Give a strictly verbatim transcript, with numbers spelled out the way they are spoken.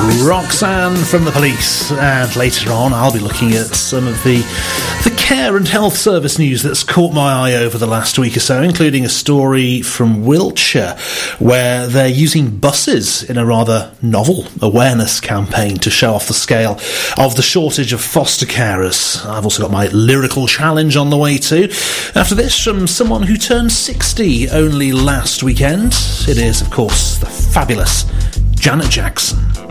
Roxanne from The Police, and later on I'll be looking at some of the the care and health service news that's caught my eye over the last week or so, including a story from Wiltshire where they're using buses in a rather novel awareness campaign to show off the scale of the shortage of foster carers. I've also got my lyrical challenge on the way too. After this, from someone who turned sixty only last weekend, it is of course the fabulous Janet Jackson.